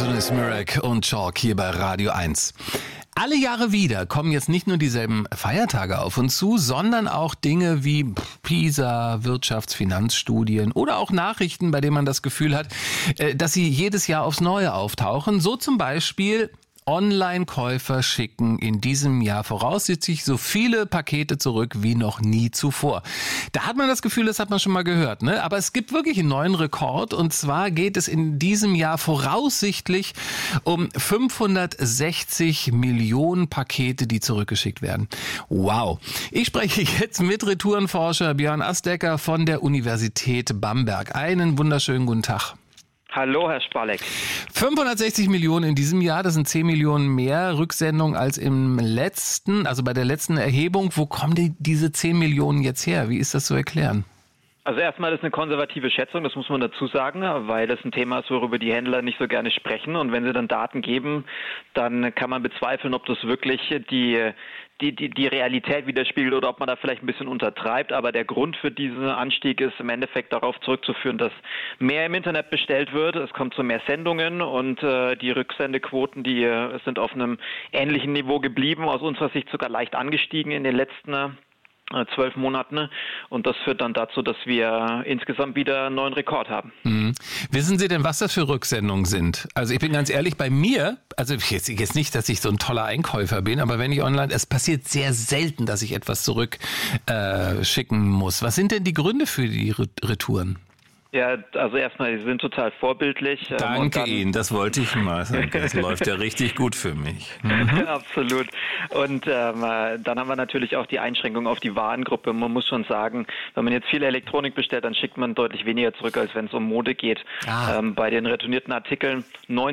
Anthony Smirek und Chalk hier bei Radio 1. Alle Jahre wieder kommen jetzt nicht nur dieselben Feiertage auf uns zu, sondern auch Dinge wie PISA, Wirtschafts-Finanzstudien oder auch Nachrichten, bei denen man das Gefühl hat, dass sie jedes Jahr aufs Neue auftauchen. So zum Beispiel: Online-Käufer schicken in diesem Jahr voraussichtlich so viele Pakete zurück wie noch nie zuvor. Da hat man das Gefühl, das hat man schon mal gehört, ne? Aber es gibt wirklich einen neuen Rekord, und zwar geht es in diesem Jahr voraussichtlich um 560 Millionen Pakete, die zurückgeschickt werden. Wow. Ich spreche jetzt mit Retourenforscher Björn Astecker von der Universität Bamberg. Einen wunderschönen guten Tag. Hallo, Herr Spalek. 560 Millionen in diesem Jahr, das sind 10 Millionen mehr Rücksendungen als im letzten, also bei der letzten Erhebung. Wo kommen diese 10 Millionen jetzt her? Wie ist das zu erklären? Also erstmal, das ist eine konservative Schätzung, das muss man dazu sagen, weil das ein Thema ist, worüber die Händler nicht so gerne sprechen. Und wenn sie dann Daten geben, dann kann man bezweifeln, ob das wirklich die Realität widerspiegelt oder ob man da vielleicht ein bisschen untertreibt. Aber der Grund für diesen Anstieg ist im Endeffekt darauf zurückzuführen, dass mehr im Internet bestellt wird. Es kommt zu mehr Sendungen und die Rücksendequoten, die sind auf einem ähnlichen Niveau geblieben, aus unserer Sicht sogar leicht angestiegen in den letzten 12 Monaten, und das führt dann dazu, dass wir insgesamt wieder einen neuen Rekord haben. Mhm. Wissen Sie denn, was das für Rücksendungen sind? Also ich bin ganz ehrlich, bei mir, also jetzt nicht, dass ich so ein toller Einkäufer bin, aber wenn ich online, es passiert sehr selten, dass ich etwas zurückschicken muss. Was sind denn die Gründe für die Retouren? Ja, also erstmal, Sie sind total vorbildlich. Danke Ihnen, das wollte ich mal sagen. Das läuft ja richtig gut für mich. Mhm. Absolut. Und dann haben wir natürlich auch die Einschränkung auf die Warengruppe. Man muss schon sagen, wenn man jetzt viel Elektronik bestellt, dann schickt man deutlich weniger zurück, als wenn es um Mode geht. Bei den retournierten Artikeln, über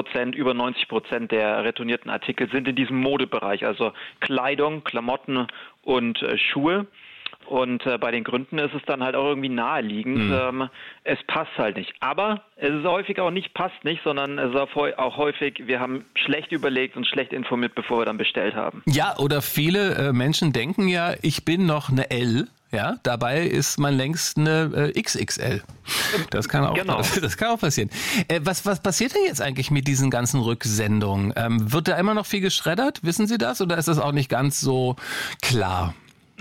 90% der retournierten Artikel sind in diesem Modebereich, also Kleidung, Klamotten und Schuhe. Und bei den Gründen ist es dann halt auch irgendwie naheliegend. Es passt halt nicht. Aber es ist häufig auch nicht, passt nicht, sondern es ist auch häufig, wir haben schlecht überlegt und schlecht informiert, bevor wir dann bestellt haben. Ja, oder viele Menschen denken ja, ich bin noch eine L. Ja, dabei ist man längst eine XXL. Das kann auch, das kann auch passieren. Was passiert denn jetzt eigentlich mit diesen ganzen Rücksendungen? Wird da immer noch viel geschreddert? Wissen Sie das? Oder ist das auch nicht ganz so klar?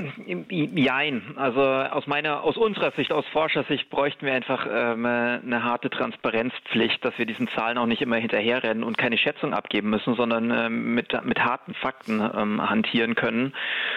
Jein. Also aus unserer Sicht, aus Forschersicht bräuchten wir einfach eine harte Transparenzpflicht, dass wir diesen Zahlen auch nicht immer hinterherrennen und keine Schätzung abgeben müssen, sondern mit harten Fakten hantieren können.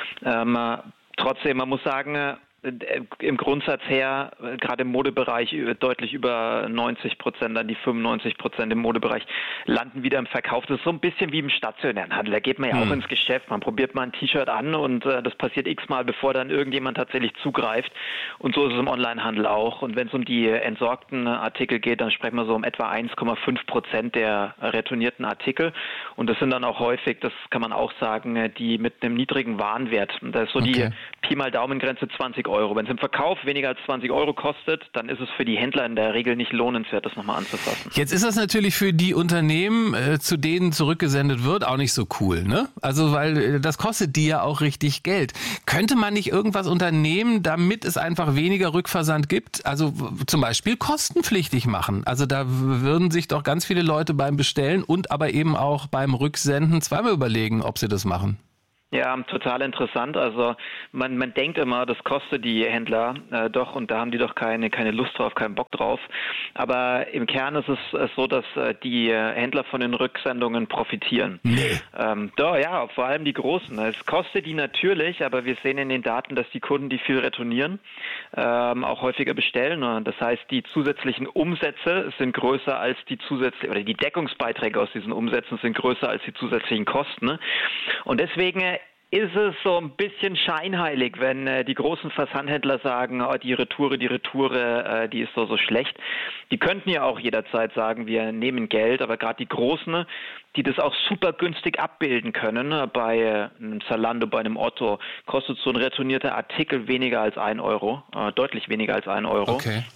Trotzdem, man muss sagen, im Grundsatz her, gerade im Modebereich, deutlich über 90%, dann die 95% im Modebereich landen wieder im Verkauf. Das ist so ein bisschen wie im stationären Handel. Da geht man ja auch ins Geschäft, man probiert mal ein T-Shirt an und das passiert x-mal, bevor dann irgendjemand tatsächlich zugreift. Und so ist es im Onlinehandel auch. Und wenn es um die entsorgten Artikel geht, dann sprechen wir so um etwa 1,5% der retournierten Artikel. Und das sind dann auch häufig, das kann man auch sagen, die mit einem niedrigen Warenwert. Und da ist so die Pi mal Daumengrenze 20 Euro. Wenn es im Verkauf weniger als 20 Euro kostet, dann ist es für die Händler in der Regel nicht lohnenswert, das nochmal anzufassen. Jetzt ist das natürlich für die Unternehmen, zu denen zurückgesendet wird, auch nicht so cool, ne? Also, weil das kostet die ja auch richtig Geld. Könnte man nicht irgendwas unternehmen, damit es einfach weniger Rückversand gibt? Also zum Beispiel kostenpflichtig machen. Also da würden sich doch ganz viele Leute beim Bestellen und aber eben auch beim Rücksenden zweimal überlegen, ob sie das machen. Ja, total interessant. Also man denkt immer, das kostet die Händler doch, und da haben die doch keine Lust drauf, keinen Bock drauf. Aber im Kern ist es so, dass die Händler von den Rücksendungen profitieren. Nee. Doch, ja, vor allem die Großen. Es kostet die natürlich, aber wir sehen in den Daten, dass die Kunden, die viel retournieren, auch häufiger bestellen. Das heißt, die zusätzlichen Umsätze sind größer als die Deckungsbeiträge aus diesen Umsätzen sind größer als die zusätzlichen Kosten. Und deswegen ist es so ein bisschen scheinheilig, wenn die großen Versandhändler sagen, die Retoure, die ist so schlecht. Die könnten ja auch jederzeit sagen, wir nehmen Geld, aber gerade die Großen, die das auch super günstig abbilden können, bei einem Zalando, bei einem Otto, kostet so ein retournierter Artikel weniger als 1 Euro, deutlich weniger als 1 Euro. Okay.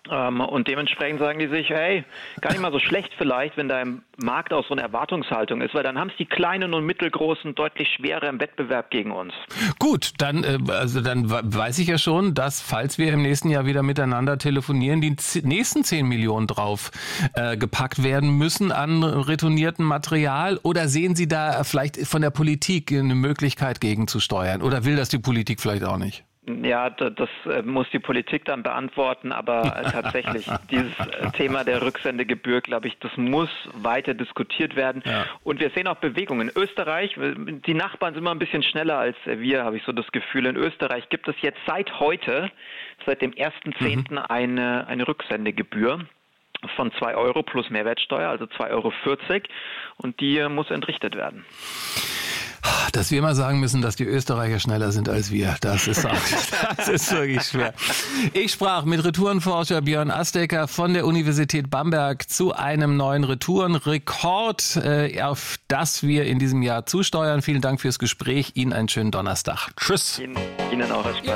Und dementsprechend sagen die sich, hey, gar nicht mal so schlecht vielleicht, wenn da im Markt auch so eine Erwartungshaltung ist, weil dann haben es die Kleinen und Mittelgroßen deutlich schwerer im Wettbewerb gegen uns. Gut, dann weiß ich ja schon, dass, falls wir im nächsten Jahr wieder miteinander telefonieren, die nächsten 10 Millionen drauf gepackt werden müssen an retourniertem Material. Oder sehen Sie da vielleicht von der Politik eine Möglichkeit gegenzusteuern? Oder will das die Politik vielleicht auch nicht? Ja, das muss die Politik dann beantworten, aber tatsächlich dieses Thema der Rücksendegebühr, glaube ich, das muss weiter diskutiert werden. Ja. Und wir sehen auch Bewegungen. In Österreich, die Nachbarn sind immer ein bisschen schneller als wir, habe ich so das Gefühl. In Österreich gibt es jetzt seit heute, seit dem 1.10. eine Rücksendegebühr von 2 Euro plus Mehrwertsteuer, also 2,40 Euro. Und die muss entrichtet werden. Dass wir mal sagen müssen, dass die Österreicher schneller sind als wir, das ist wirklich schwer. Ich sprach mit Retourenforscher Björn Astecker von der Universität Bamberg zu einem neuen Retourenrekord, auf das wir in diesem Jahr zusteuern. Vielen Dank fürs Gespräch. Ihnen einen schönen Donnerstag. Tschüss. Ihnen auch.